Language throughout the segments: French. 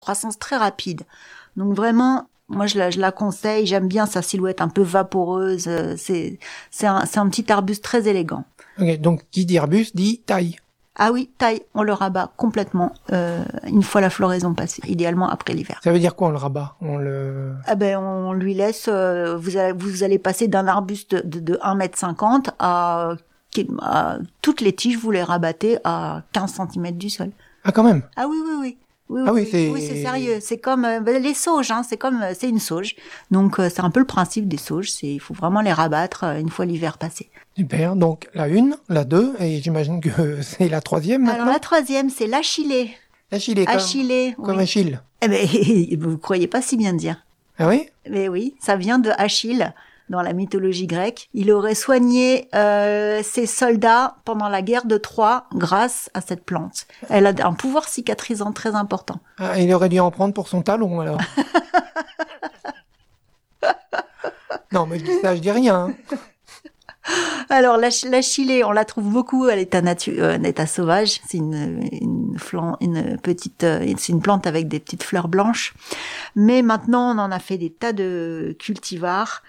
Croissance très rapide. Donc vraiment, moi je la conseille, j'aime bien sa silhouette un peu vaporeuse, c'est un petit arbuste très élégant. Ok, donc qui dit arbuste dit taille. Ah oui, taille, on le rabat complètement une fois la floraison passée, idéalement après l'hiver. Ça veut dire quoi on le rabat? On lui laisse, vous allez passer d'un arbuste de 1,50 m à toutes les tiges, vous les rabattez à 15 cm du sol. Ah quand même. Ah oui. Oui, c'est sérieux. C'est comme les sauges, hein. C'est une sauge. Donc c'est un peu le principe des sauges. Il faut vraiment les rabattre une fois l'hiver passé. Super. Donc la 1, la 2, et j'imagine que c'est la 3e maintenant. Alors la 3e, c'est l'Achillée. L'Achillée, comme oui. Achille. Eh ben, vous croyez pas si bien dire. Ah oui? Mais oui, ça vient de Achille. Dans la mythologie grecque, il aurait soigné ses soldats pendant la guerre de Troie grâce à cette plante. Elle a un pouvoir cicatrisant très important. Ah, il aurait dû en prendre pour son talon, alors. Non, mais je dis rien. Hein. Alors, l'Achillée, on la trouve beaucoup à l'état sauvage. C'est une plante avec des petites fleurs blanches. Mais maintenant, on en a fait des tas de cultivars.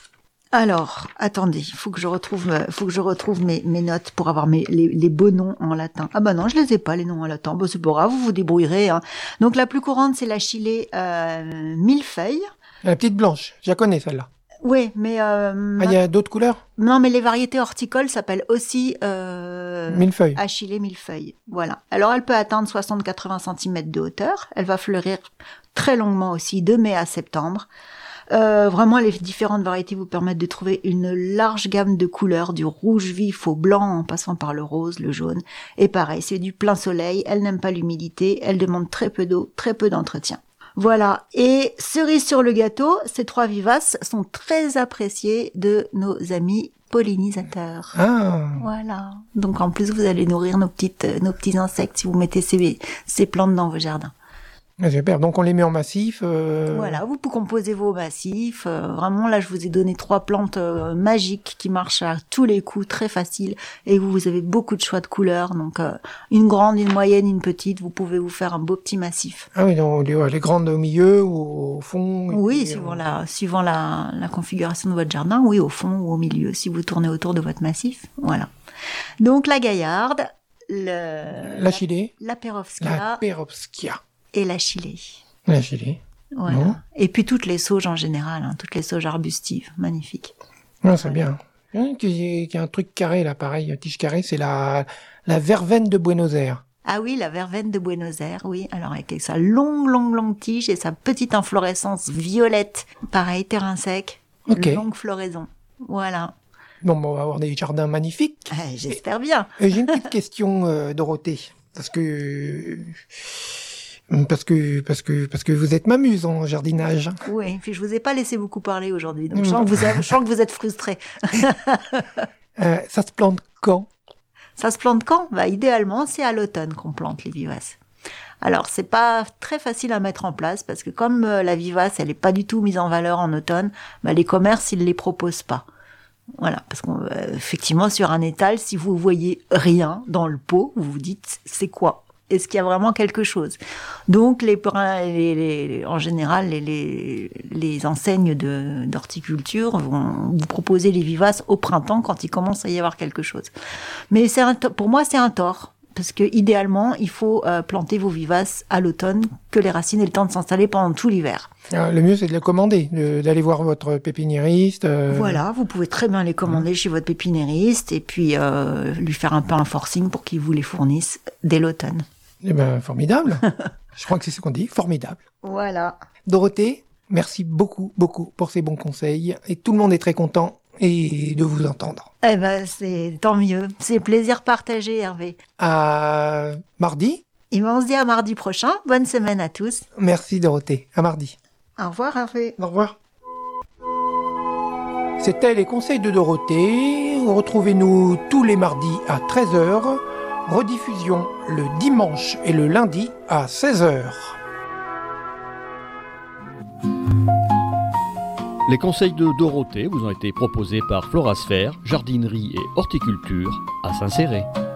Alors, attendez, il faut que je retrouve mes notes pour avoir les beaux noms en latin. Ah bah non, je les ai pas, les noms en latin. Bon, c'est pas grave, vous vous débrouillerez. Hein. Donc, la plus courante, c'est l'Achillée millefeuille. La petite blanche, je la connais, celle-là. Oui, mais... il y a d'autres couleurs? Non, mais les variétés horticoles s'appellent aussi... millefeuille. Achillée millefeuille, voilà. Alors, elle peut atteindre 60-80 cm de hauteur. Elle va fleurir très longuement aussi, de mai à septembre. Vraiment, les différentes variétés vous permettent de trouver une large gamme de couleurs, du rouge vif au blanc en passant par le rose, le jaune. Et pareil, c'est du plein soleil, elle n'aime pas l'humidité, elle demande très peu d'eau, très peu d'entretien. Voilà. Et cerise sur le gâteau, ces 3 vivaces sont très appréciées de nos amis pollinisateurs. Ah. Voilà. Donc en plus, vous allez nourrir nos petits insectes si vous mettez ces plantes dans vos jardins. Super, donc on les met en massif. Voilà, vous pouvez composer vos massifs. Vraiment, là, je vous ai donné 3 plantes magiques qui marchent à tous les coups, très faciles. Et vous avez beaucoup de choix de couleurs. Donc, une grande, une moyenne, une petite. Vous pouvez vous faire un beau petit massif. Ah oui, donc les grandes au milieu ou au fond? Oui, suivant la configuration de votre jardin. Oui, au fond ou au milieu, si vous tournez autour de votre massif. Voilà. Donc, la gaillarde, l'Achillée, la perovskia. Et l'Achillée. L'Achillée. Voilà. Bon. Et puis toutes les sauges en général, hein, toutes les sauges arbustives, magnifiques. Ah, c'est bien. Il y a un truc carré là, pareil, tige carrée, c'est la verveine de Buenos Aires. Ah oui, la verveine de Buenos Aires, oui. Alors avec sa longue tige et sa petite inflorescence violette, pareil, terrain sec, longue floraison. Voilà. Bon, on va avoir des jardins magnifiques. J'espère bien. J'ai une petite question, Dorothée, parce que vous êtes ma muse en jardinage. Oui, puis je vous ai pas laissé beaucoup parler aujourd'hui, donc je sens que vous êtes frustrés. Ça se plante quand? Ça se plante quand? Idéalement, c'est à l'automne qu'on plante les vivaces. Alors, c'est pas très facile à mettre en place parce que comme la vivace, elle est pas du tout mise en valeur en automne, les commerces, ils les proposent pas. Voilà, parce qu'effectivement, sur un étal, si vous voyez rien dans le pot, vous vous dites, c'est quoi? Est-ce qu'il y a vraiment quelque chose? Donc, en général, les enseignes d'horticulture vont vous proposer les vivaces au printemps quand il commence à y avoir quelque chose. Mais pour moi, c'est un tort. Parce que idéalement, il faut planter vos vivaces à l'automne, que les racines aient le temps de s'installer pendant tout l'hiver. Le mieux, c'est de les commander, d'aller voir votre pépiniériste. Voilà, vous pouvez très bien les commander chez votre pépiniériste et puis lui faire un peu un forcing pour qu'il vous les fournisse dès l'automne. Eh ben, formidable. Je crois que c'est ce qu'on dit, formidable. Voilà. Dorothée, merci beaucoup pour ces bons conseils. Et tout le monde est très content de vous entendre. Eh ben, c'est tant mieux. C'est plaisir partagé, Hervé. À mardi. Et on se dit à mardi prochain. Bonne semaine à tous. Merci, Dorothée. À mardi. Au revoir, Hervé. Au revoir. C'était les conseils de Dorothée. Retrouvez-nous tous les mardis à 13h. Rediffusion le dimanche et le lundi à 16h. Les conseils de Dorothée vous ont été proposés par Florasphère, jardinerie et horticulture à Saint-Céré.